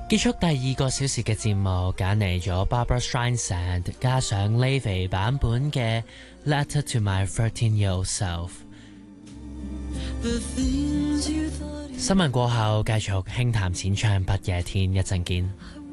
結束第2個小時嘅節目，揀嚟咗 Barbra Streisand 加上 Levy 版本嘅 Letter to My 13-Year-Old Self。新聞過後繼續輕談淺唱不夜天，一陣見。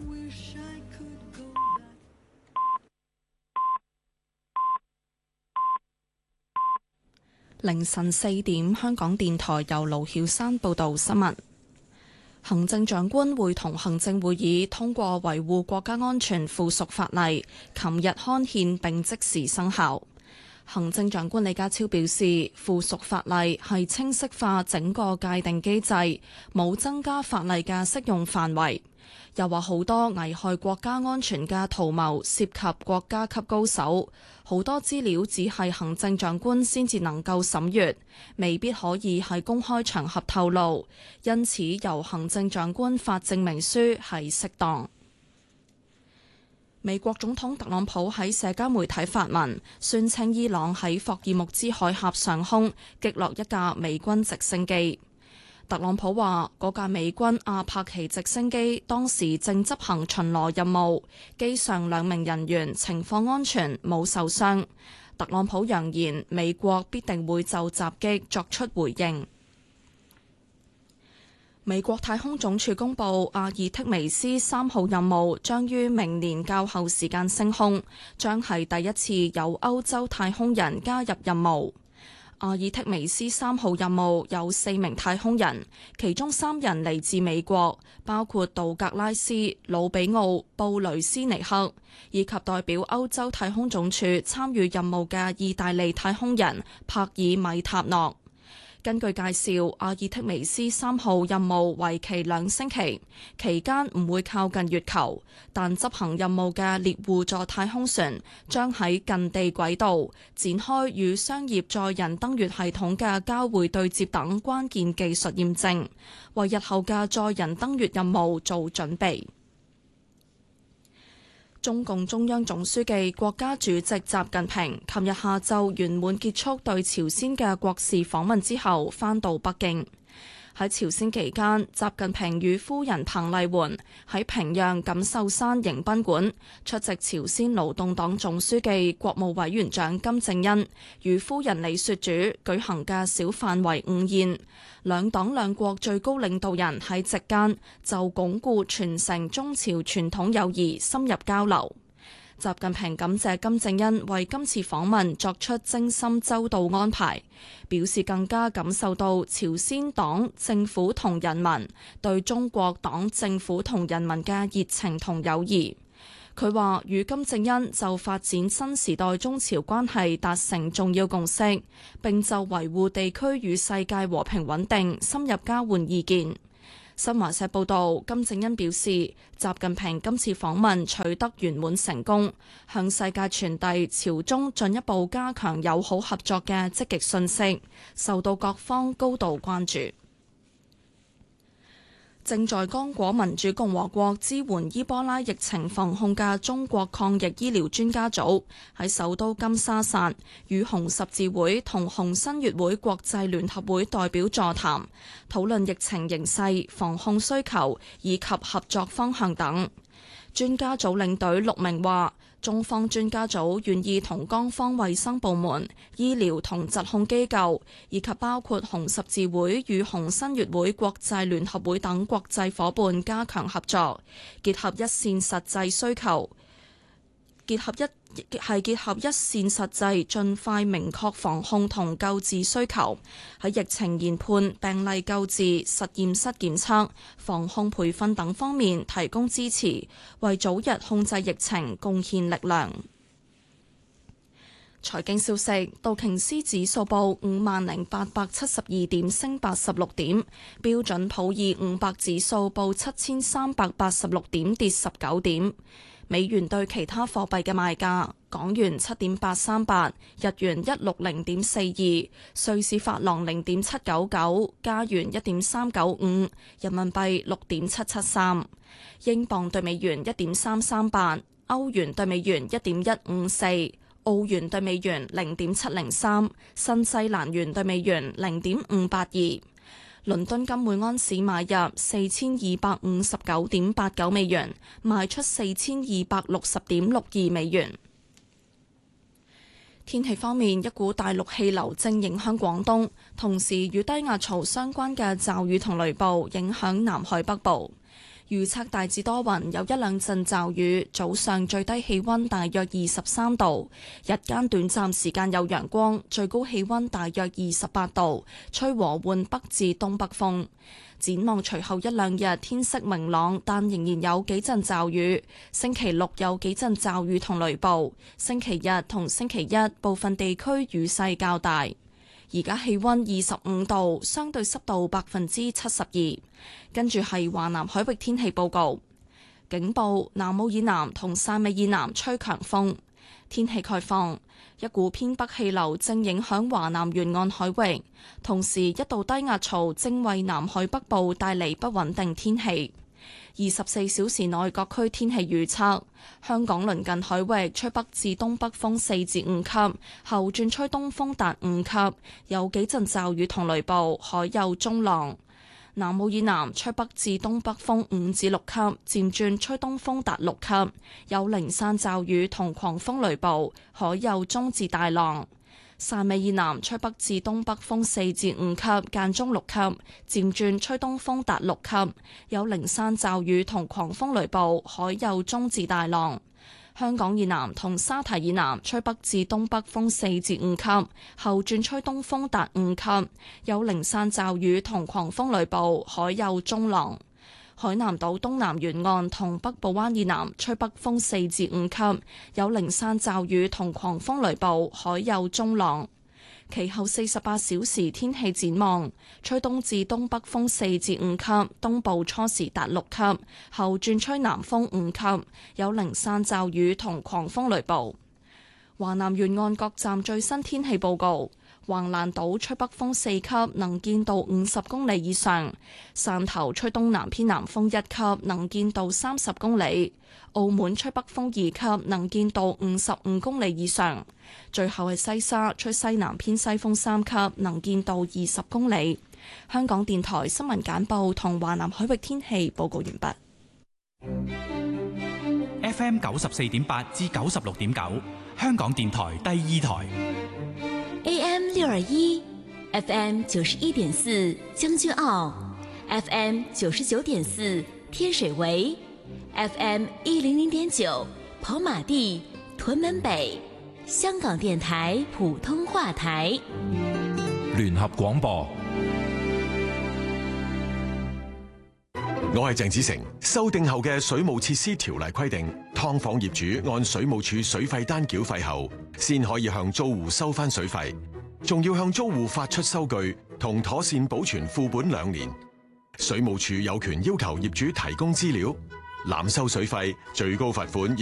凌晨4點，香港電台由盧曉山報道新聞。行政長官會同行政會議通過維護國家安全附屬法例，琴日刊憲並即時生效。行政長官李家超表示，附屬法例係清晰化整個界定機制，冇增加法例嘅適用範圍。又話好多危害國家安全嘅圖謀涉及國家級高手，好多資料只係行政長官先至能夠審閱，未必可以喺公開場合透露，因此由行政長官發證明書係適當。美國總統特朗普喺社交媒體發文，宣稱伊朗喺霍爾木茲海峽上空擊落一架美軍直升機。特朗普話嗰架美軍阿帕奇直升機當時正執行巡邏任務，機上2名人員情況安全，冇受傷。特朗普揚言美國必定會就襲擊作出回應。美國太空總署公布，阿爾忒彌斯3號任務將於明年較後時間升空，將係第一次有歐洲太空人加入任務。阿爾忒彌斯3號任務有4名太空人，其中3人嚟自美國，包括道格拉斯、魯比奧、布雷斯尼克，以及代表歐洲太空總署參與任務嘅意大利太空人帕爾米塔諾。根據介紹，阿爾忒彌斯3號任務為期2星期，期間唔會靠近月球，但執行任務嘅獵戶座太空船將喺近地軌道展開與商業載人登月系統嘅交會對接等關鍵技術驗證，為日後嘅載人登月任務做準備。中共中央總書記、國家主席習近平琴日下晝圓滿結束對朝鮮嘅國事訪問之後，返到北京。喺朝鮮期間，習近平與夫人彭麗媛喺平壤錦繡山迎賓館出席朝鮮勞動黨總書記、國務委員長金正恩與夫人李雪主舉行嘅小範圍午宴。兩黨兩國最高領導人喺席間就鞏固傳承中朝傳統友誼深入交流。習近平感謝金正恩為今次訪問作出精心周到安排，表示更加感受到朝鮮黨政府同人民對中國黨政府同人民嘅熱情同友誼。佢話與金正恩就發展新時代中朝關係達成重要共識，並就維護地區與世界和平穩定深入交換意見。新華社報道，金正恩表示，習近平今次訪問取得圓滿成功，向世界傳遞朝中進一步加強友好合作嘅積極訊息，受到各方高度關注。正在剛果民主共和國支援伊波拉疫情防控嘅中國抗疫醫療專家組喺首都金沙薩與紅十字會同紅新月會國際聯合會代表座談，討論疫情形勢、防控需求以及合作方向等。專家組領隊陸明話，中方專家組願意同江方衛生部門、醫療同疾控機構，以及包括紅十字會與紅新月會國際聯合會等國際夥伴加強合作，結合一線實際需求，結合一線實際，盡快明確防控同救治需求，喺疫情研判、病例救治、實驗室檢測、防控培訓等方面提供支持，為早日控制疫情貢獻力量。財經消息，道瓊斯指數報50,872點，升86點；標準普爾500指數報7386點，跌19點。美元對其他貨幣嘅賣價：港元7.838，日元160.42，瑞士法郎0.799，加元1.395，人民幣6.773，英鎊對美元1.338，歐元對美元1.154，澳元對美元0.703，新西蘭元對美元0.582。 倫敦金每安士買入4259.89美元，賣出4260.62美元。天氣方面，一股大陸氣流正影響廣東，同時與低壓槽相關嘅驟雨同雷暴影響南海北部。預測大致多雲，有一兩陣驟雨，早上最低氣溫大約23度，日間短暫時間有陽光，最高氣溫大約28度，吹和緩北至東北風。展望隨後一兩日天色明朗，但仍然有幾陣驟雨。星期六有幾陣驟雨同雷暴，星期日同星期一部分地區雨勢較大。而家氣溫25度，相對濕度72%。跟住係華南海域天氣報告，警報：南澳以南同汕尾以南吹強風。天氣概況：一股偏北氣流正影響華南沿岸海域，同時一道低壓槽正為南海北部帶嚟不穩定天氣。24小時內各區天氣預測：香港鄰近海域吹北至東北風4至5級，後轉吹東風達5級，有幾陣驟雨同雷暴，海有中浪。南澳以南吹北至東北風5至6級，漸轉吹東風達6級，有零散驟雨同狂風雷暴，海有中至大浪。汕尾以南吹北至東北風4至5級，間中6級，漸轉吹東風達6級，有零散驟雨同狂風雷暴，海有中至大浪。香港以南同沙堤以南吹北至東北風4至5級，後轉吹東風達5級，有零散驟雨同狂風雷暴，海有中浪。海南島東南沿岸同北部灣以南吹北風4至5級，有零散驟雨同狂風雷暴，海有中浪。其後48小時天氣展望：吹東至東北風4至5級，東部初時達6級，後轉吹南風5級，有零散驟雨同狂風雷暴。華南沿岸各站最新天氣報告：橫瀾島吹北風4級，能見度50公里以上；汕頭吹東南偏南風1級，能見度30公里；澳門吹北風2級，能見度55公里以上。最後係西沙吹西南偏西風3級，能見度20公里。香港電台新聞簡報同華南海域天氣報告完畢。 FM 94.8至96.9，香港電台第二台。 AM 621 FM 91.4將軍澳 FM 99.4天水圍 FM 100.9跑馬地屯門北，香港電台普通話台。 聯合廣播。 我係鄭子誠。修訂後嘅水務設施條例規定，劏房業主按水務署水費單繳費後，先可以向租戶收返水費，仲要向租戶發出收據同妥善保存副本2年。水務署有權要求業主提供資料，濫收水費，最高罰款